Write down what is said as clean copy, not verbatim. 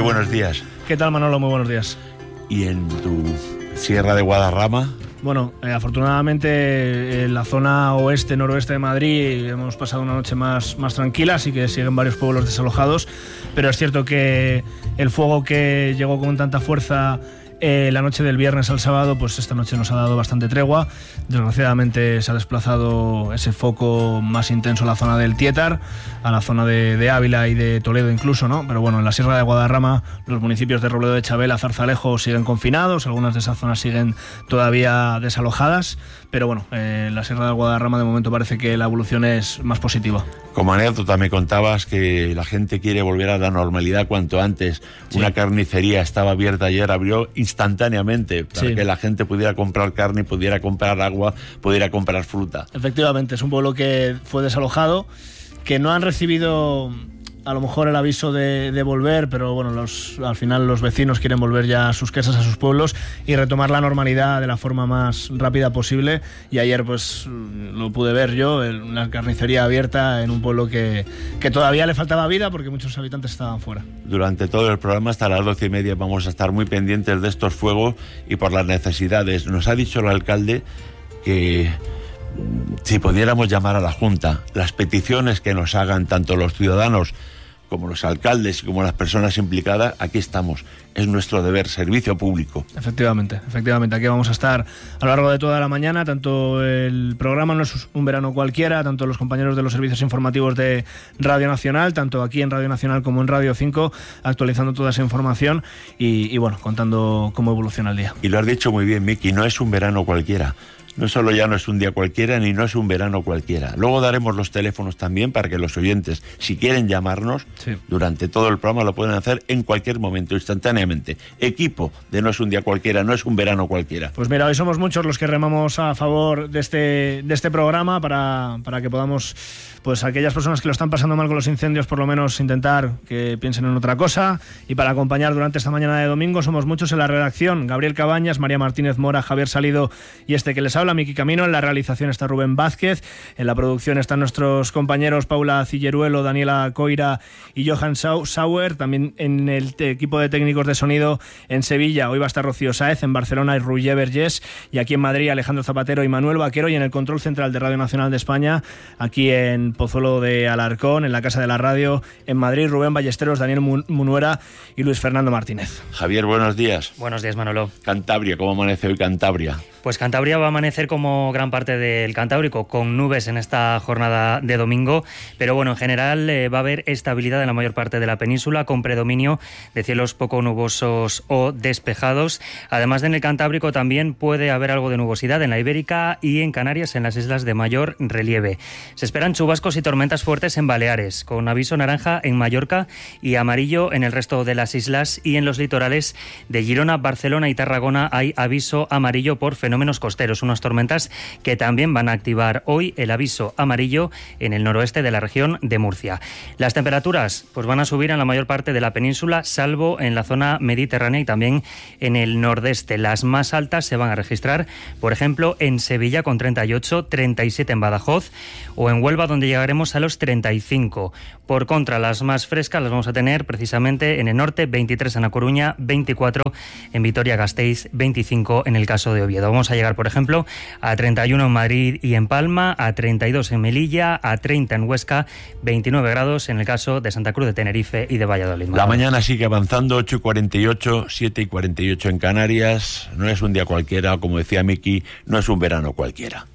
buenos días. ¿Qué tal, Manolo? Muy buenos días. ¿Y en tu Sierra de Guadarrama? Bueno, afortunadamente en la zona oeste-noroeste de Madrid hemos pasado una noche más tranquila, así que siguen varios pueblos desalojados, pero es cierto que el fuego que llegó con tanta fuerza la noche del viernes al sábado, pues esta noche nos ha dado bastante tregua. Desgraciadamente se ha desplazado ese foco más intenso a la zona del Tietar, a la zona de Ávila y de Toledo incluso, ¿no? Pero bueno, en la Sierra de Guadarrama los municipios de Robledo de Chabela, Zarzalejo siguen confinados, algunas de esas zonas siguen todavía desalojadas, pero bueno, en la Sierra de Guadarrama de momento parece que la evolución es más positiva. Como anécdota me contabas que la gente quiere volver a la normalidad cuanto antes. Sí. Una carnicería estaba abierta ayer, abrió instantáneamente para que la gente pudiera comprar carne, pudiera comprar agua, pudiera comprar fruta. Efectivamente, es un pueblo que fue desalojado, que no han recibido a lo mejor el aviso de volver, pero bueno, al final los vecinos quieren volver ya a sus casas, a sus pueblos y retomar la normalidad de la forma más rápida posible. Y ayer pues lo pude ver yo, una carnicería abierta en un pueblo que todavía le faltaba vida porque muchos habitantes estaban fuera. Durante todo el programa hasta las 12:30 vamos a estar muy pendientes de estos fuegos y por las necesidades. Nos ha dicho el alcalde que si pudiéramos llamar a la Junta, las peticiones que nos hagan tanto los ciudadanos como los alcaldes y como las personas implicadas, aquí estamos. Es nuestro deber, servicio público. Efectivamente. Aquí vamos a estar a lo largo de toda la mañana. Tanto el programa No es un verano cualquiera, tanto los compañeros de los servicios informativos de Radio Nacional, tanto aquí en Radio Nacional como en Radio 5, actualizando toda esa información y bueno, contando cómo evoluciona el día. Y lo has dicho muy bien, Miki, no es un verano cualquiera. No solo ya no es un día cualquiera, ni no es un verano cualquiera. Luego daremos los teléfonos también para que los oyentes, si quieren llamarnos, durante todo el programa lo pueden hacer en cualquier momento, instantáneamente. Equipo de No es un día cualquiera, no es un verano cualquiera. Pues mira, hoy somos muchos los que remamos a favor de este programa para que podamos, pues aquellas personas que lo están pasando mal con los incendios, por lo menos intentar que piensen en otra cosa. Y para acompañar durante esta mañana de domingo somos muchos en la redacción: Gabriel Cabañas, María Martínez Mora, Javier Salido y este que les habla, Miki Camino. En la realización está Rubén Vázquez, en la producción están nuestros compañeros Paula Cilleruelo, Daniela Coira y Johan Sauer. También en el equipo de técnicos de sonido en Sevilla hoy va a estar Rocío Sáez, en Barcelona y Roger Vergés, y aquí en Madrid Alejandro Zapatero y Manuel Vaquero, y en el control central de Radio Nacional de España, aquí en Pozuelo de Alarcón, en la Casa de la Radio en Madrid, Rubén Ballesteros, Daniel Munuera y Luis Fernando Martínez. Javier, buenos días. Buenos días, Manolo. Cantabria, ¿cómo amanece hoy Cantabria? Pues Cantabria va a amanecer como gran parte del Cantábrico, con nubes en esta jornada de domingo, pero bueno, en general va a haber estabilidad en la mayor parte de la península, con predominio de cielos poco nubosos o despejados. Además de en el Cantábrico también puede haber algo de nubosidad en la Ibérica y en Canarias, en las islas de mayor relieve. Se esperan chubascos y tormentas fuertes en Baleares, con aviso naranja en Mallorca y amarillo en el resto de las islas, y en los litorales de Girona, Barcelona y Tarragona hay aviso amarillo por fenómenos costeros, unas tormentas que también van a activar hoy el aviso amarillo en el noroeste de la región de Murcia. Las temperaturas pues van a subir en la mayor parte de la península, salvo en la zona mediterránea y también en el nordeste. Las más altas se van a registrar, por ejemplo, en Sevilla con 38, 37 en Badajoz, o en Huelva, donde llegaremos a los 35. Por contra, las más frescas las vamos a tener precisamente en el norte, 23 en A Coruña, 24 en Vitoria-Gasteiz, 25 en el caso de Oviedo. Vamos a llegar, por ejemplo, a 31 en Madrid y en Palma, a 32 en Melilla, a 30 en Huesca, 29 grados en el caso de Santa Cruz de Tenerife y de Valladolid. La mañana sigue avanzando, 8:48, 7:48 en Canarias. No es un día cualquiera, como decía Miki, no es un verano cualquiera.